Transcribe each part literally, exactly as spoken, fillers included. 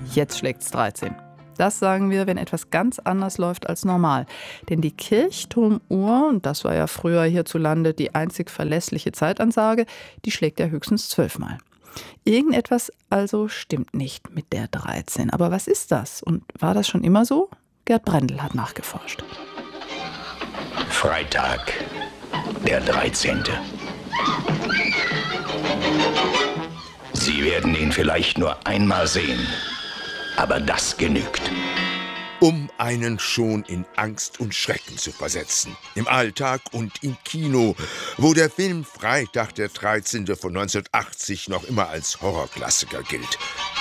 Jetzt schlägt's dreizehn. Das sagen wir, wenn etwas ganz anders läuft als normal. Denn die Kirchturmuhr, und das war ja früher hierzulande die einzig verlässliche Zeitansage, die schlägt ja höchstens zwölfmal. Irgendetwas also stimmt nicht mit der dreizehn. Aber was ist das? Und war das schon immer so? Gerd Brendel hat nachgeforscht. Freitag, der dreizehnte. Sie werden ihn vielleicht nur einmal sehen, aber das genügt. Um einen schon in Angst und Schrecken zu versetzen. Im Alltag und im Kino, wo der Film Freitag der dreizehnte von neunzehnhundertachtzig noch immer als Horrorklassiker gilt.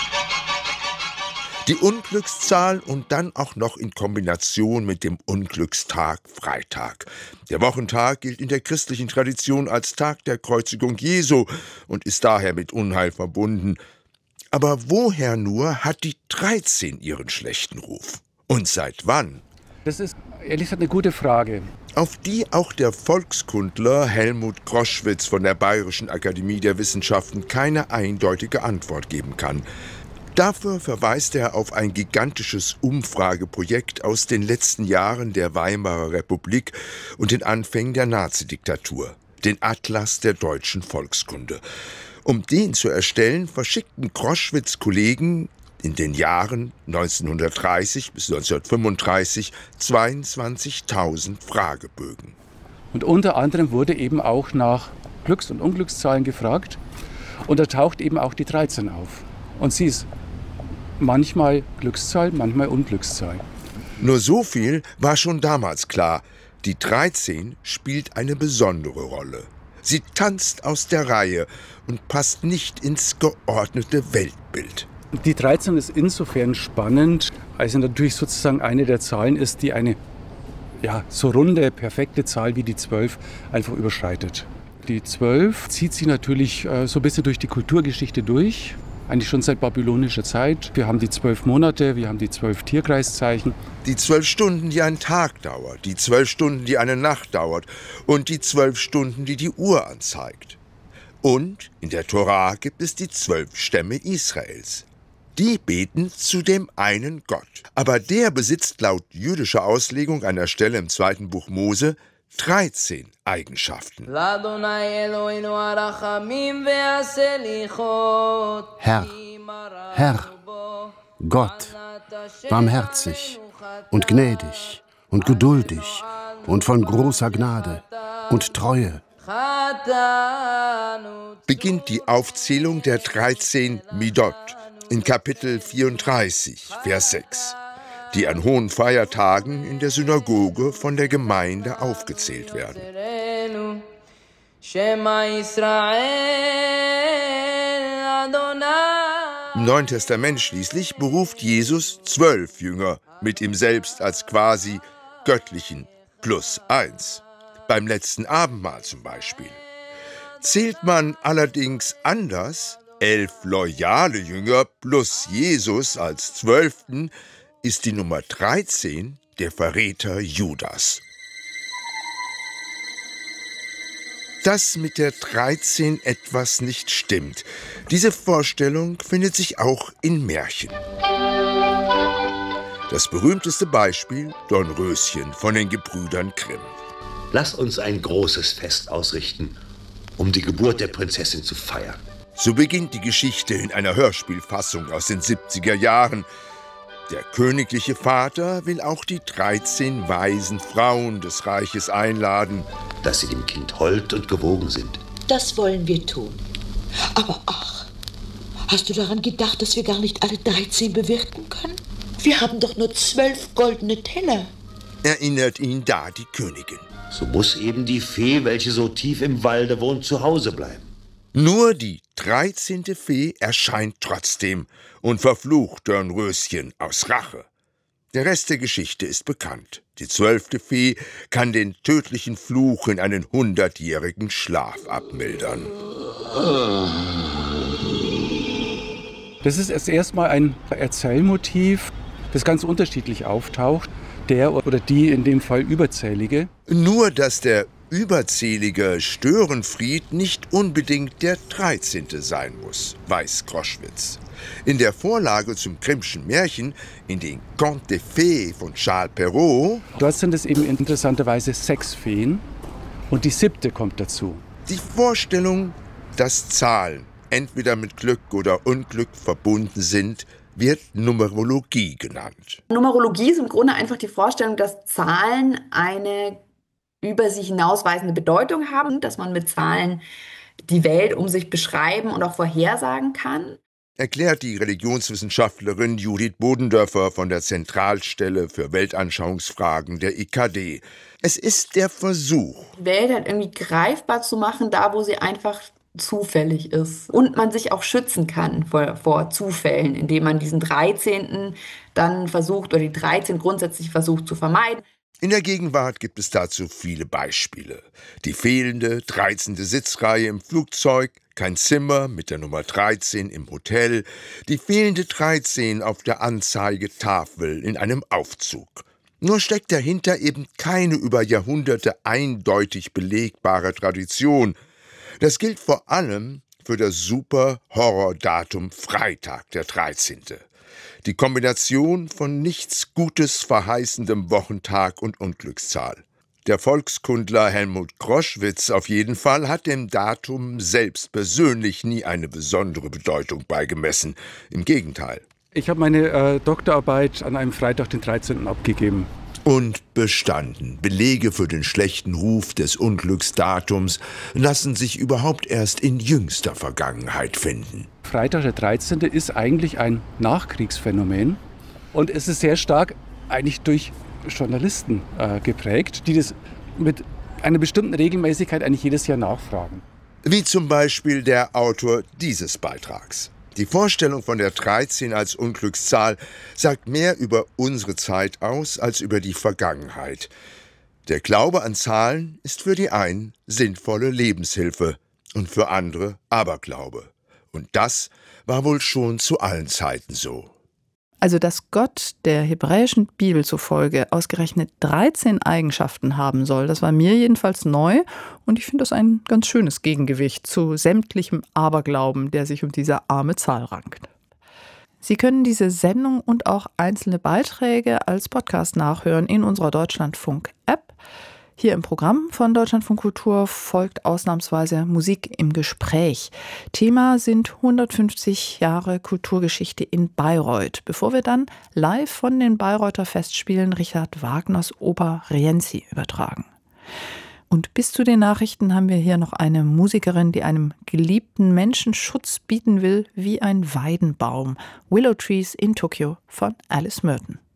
Die Unglückszahl und dann auch noch in Kombination mit dem Unglückstag Freitag. Der Wochentag gilt in der christlichen Tradition als Tag der Kreuzigung Jesu und ist daher mit Unheil verbunden. Aber woher nur hat die dreizehn ihren schlechten Ruf? Und seit wann? Das ist ehrlich gesagt eine gute Frage. Auf die auch der Volkskundler Helmut Groschwitz von der Bayerischen Akademie der Wissenschaften keine eindeutige Antwort geben kann. Dafür verweist er auf ein gigantisches Umfrageprojekt aus den letzten Jahren der Weimarer Republik und den Anfängen der Nazidiktatur, den Atlas der deutschen Volkskunde. Um den zu erstellen, verschickten Groschwitz Kollegen in den Jahren neunzehnhundertdreißig bis neunzehnhundertfünfunddreißig zweiundzwanzigtausend Fragebögen. Und unter anderem wurde eben auch nach Glücks- und Unglückszahlen gefragt. Und da taucht eben auch die dreizehn auf. Und sie ist manchmal Glückszahl, manchmal Unglückszahl. Nur so viel war schon damals klar. Die dreizehn spielt eine besondere Rolle. Sie tanzt aus der Reihe und passt nicht ins geordnete Weltbild. Die dreizehn ist insofern spannend, als sie natürlich sozusagen eine der Zahlen ist, die eine ja, so runde, perfekte Zahl wie die zwölf einfach überschreitet. Die zwölf zieht sich natürlich äh, so ein bisschen durch die Kulturgeschichte durch, eigentlich schon seit babylonischer Zeit. Wir haben die zwölf Monate, wir haben die zwölf Tierkreiszeichen. Die zwölf Stunden, die ein Tag dauert, die zwölf Stunden, die eine Nacht dauert und die zwölf Stunden, die die Uhr anzeigt. Und in der Tora gibt es die zwölf Stämme Israels. Die beten zu dem einen Gott. Aber der besitzt laut jüdischer Auslegung einer Stelle im zweiten Buch Mose dreizehn Eigenschaften. Herr, Herr, Gott, barmherzig und gnädig und geduldig und von großer Gnade und Treue. Beginnt die Aufzählung der dreizehn Midot in Kapitel vierunddreißig, Vers sechs, die an hohen Feiertagen in der Synagoge von der Gemeinde aufgezählt werden. Im Neuen Testament schließlich beruft Jesus zwölf Jünger mit ihm selbst als quasi göttlichen plus eins. Beim letzten Abendmahl zum Beispiel. Zählt man allerdings anders, elf loyale Jünger plus Jesus als zwölften, ist die Nummer dreizehn der Verräter Judas. Dass mit der dreizehn etwas nicht stimmt, diese Vorstellung findet sich auch in Märchen. Das berühmteste Beispiel, Dornröschen von den Gebrüdern Grimm. Lass uns ein großes Fest ausrichten, um die Geburt der Prinzessin zu feiern. So beginnt die Geschichte in einer Hörspielfassung aus den siebziger Jahren. Der königliche Vater will auch die dreizehn weisen Frauen des Reiches einladen. Dass sie dem Kind hold und gewogen sind. Das wollen wir tun. Aber ach, hast du daran gedacht, dass wir gar nicht alle dreizehn bewirten können? Wir haben doch nur zwölf goldene Teller. Erinnert ihn da die Königin. So muss eben die Fee, welche so tief im Walde wohnt, zu Hause bleiben. Nur die dreizehnte Fee erscheint trotzdem und verflucht Dornröschen aus Rache. Der Rest der Geschichte ist bekannt. Die zwölfte Fee kann den tödlichen Fluch in einen hundertjährigen Schlaf abmildern. Das ist erst erstmal ein Erzählmotiv, das ganz unterschiedlich auftaucht. Der oder die in dem Fall Überzählige. Nur, dass der überzählige Störenfried nicht unbedingt der dreizehnte sein muss, weiß Groschwitz. In der Vorlage zum Grimmschen Märchen, in den Contes des Fées von Charles Perrault, dort sind es eben interessanterweise sechs Feen und die siebte kommt dazu. Die Vorstellung, dass Zahlen entweder mit Glück oder Unglück verbunden sind, wird Numerologie genannt. Numerologie ist im Grunde einfach die Vorstellung, dass Zahlen eine über sich hinausweisende Bedeutung haben, dass man mit Zahlen die Welt um sich beschreiben und auch vorhersagen kann. Erklärt die Religionswissenschaftlerin Judith Bodendörfer von der Zentralstelle für Weltanschauungsfragen der I K D. Es ist der Versuch, die Welt halt irgendwie greifbar zu machen, da wo sie einfach zufällig ist. Und man sich auch schützen kann vor, vor Zufällen, indem man diesen dreizehnten dann versucht oder die dreizehn grundsätzlich versucht zu vermeiden. In der Gegenwart gibt es dazu viele Beispiele. Die fehlende dreizehnte Sitzreihe im Flugzeug, kein Zimmer mit der Nummer dreizehn im Hotel, die fehlende dreizehn auf der Anzeigetafel in einem Aufzug. Nur steckt dahinter eben keine über Jahrhunderte eindeutig belegbare Tradition. Das gilt vor allem für das Super-Horror-Datum Freitag, der dreizehnte. Die Kombination von nichts Gutes verheißendem Wochentag und Unglückszahl. Der Volkskundler Helmut Groschwitz auf jeden Fall hat dem Datum selbst persönlich nie eine besondere Bedeutung beigemessen. Im Gegenteil. Ich habe meine äh, Doktorarbeit an einem Freitag, den dreizehnten abgegeben. Und bestanden. Belege für den schlechten Ruf des Unglücksdatums lassen sich überhaupt erst in jüngster Vergangenheit finden. Freitag der dreizehnte ist eigentlich ein Nachkriegsphänomen und es ist sehr stark eigentlich durch Journalisten äh, geprägt, die das mit einer bestimmten Regelmäßigkeit eigentlich jedes Jahr nachfragen. Wie zum Beispiel der Autor dieses Beitrags. Die Vorstellung von der dreizehn als Unglückszahl sagt mehr über unsere Zeit aus als über die Vergangenheit. Der Glaube an Zahlen ist für die einen sinnvolle Lebenshilfe und für andere Aberglaube. Und das war wohl schon zu allen Zeiten so. Also, dass Gott der hebräischen Bibel zufolge ausgerechnet dreizehn Eigenschaften haben soll, das war mir jedenfalls neu und ich finde das ein ganz schönes Gegengewicht zu sämtlichem Aberglauben, der sich um diese arme Zahl rankt. Sie können diese Sendung und auch einzelne Beiträge als Podcast nachhören in unserer Deutschlandfunk-App. Hier im Programm von Deutschlandfunk Kultur folgt ausnahmsweise Musik im Gespräch. Thema sind hundertfünfzig Jahre Kulturgeschichte in Bayreuth, bevor wir dann live von den Bayreuther Festspielen Richard Wagners Oper Rienzi übertragen. Und bis zu den Nachrichten haben wir hier noch eine Musikerin, die einem geliebten Menschen Schutz bieten will wie ein Weidenbaum. Willow Trees in Tokyo von Alice Merton.